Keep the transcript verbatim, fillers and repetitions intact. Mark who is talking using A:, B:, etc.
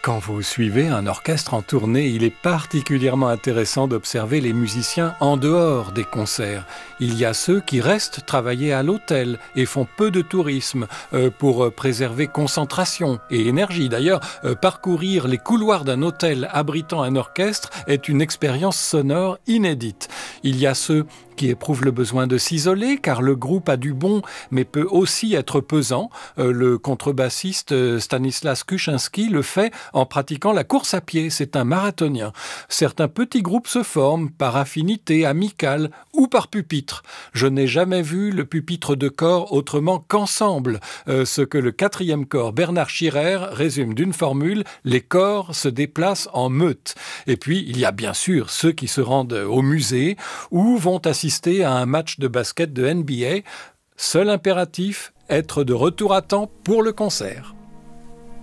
A: Quand vous suivez un orchestre en tournée, il est particulièrement intéressant d'observer les musiciens en dehors des concerts. Il y a ceux qui restent travailler à l'hôtel et font peu de tourisme euh, pour préserver concentration et énergie. D'ailleurs, euh, parcourir les couloirs d'un hôtel abritant un orchestre est une expérience sonore inédite. Il y a ceux qui éprouvent le besoin de s'isoler car le groupe a du bon mais peut aussi être pesant. Euh, le contrebassiste Stanislas Kuczynski le fait en pratiquant la course à pied. C'est un marathonien. Certains petits groupes se forment par affinité amicale ou par pupitre. Je n'ai jamais vu le pupitre de corps autrement qu'ensemble. Euh, ce que le quatrième corps Bernard Schirer résume d'une formule: les corps se déplacent en meute. Et puis, il y a bien sûr ceux qui se rendent au musée ou vont assister à un match de basket de N B A. Seul impératif, être de retour à temps pour le concert.